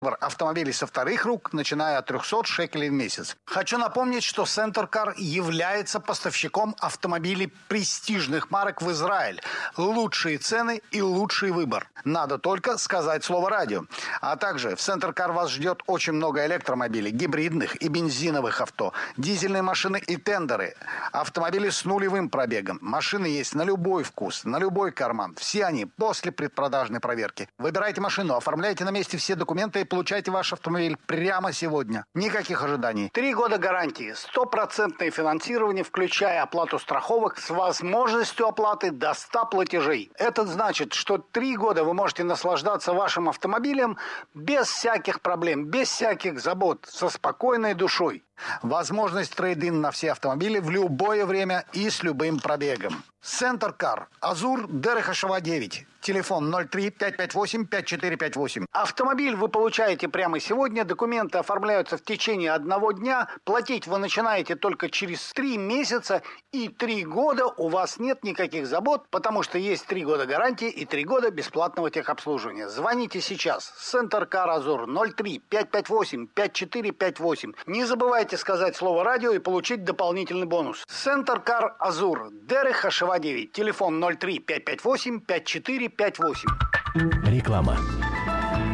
Автомобилей со вторых рук, начиная от 300 шекелей в месяц. Хочу напомнить, что Центр Кар является поставщиком автомобилей престижных марок в Израиль. Лучшие цены и лучший выбор. Надо только сказать слово «радио». А также в Центр Кар вас ждет очень много электромобилей, гибридных и бензиновых авто, дизельные машины и тендеры, автомобили с нулевым пробегом. Машины есть на любой вкус, на любой карман. Все они после предпродажной проверки. Выбирайте машину, оформляйте на месте все документы и получайте ваш автомобиль прямо сегодня. Никаких ожиданий. 3 года гарантии, 100% финансирование, включая оплату страховок с возможностью оплаты до 100 платежей. Это значит, что 3 года вы можете наслаждаться вашим автомобилем без всяких проблем, без всяких забот, со спокойной душой. Возможность трейд-ин на все автомобили в любое время и с любым пробегом. Центр Кар. Азур, Дерех Ашава 9. Телефон 03-558-5458. Автомобиль вы получаете прямо сегодня. Документы оформляются в течение 1 дня. Платить вы начинаете только через 3 месяца. И 3 года у вас нет никаких забот, потому что есть 3 года гарантии и 3 года бесплатного техобслуживания. Звоните сейчас. Центр Кар Азур 03-558-5458. Не забывайте сказать слово «радио» и получить дополнительный бонус. Центр Кар Азур, Дерех Ашава 9. Телефон 03-558-5458. Реклама.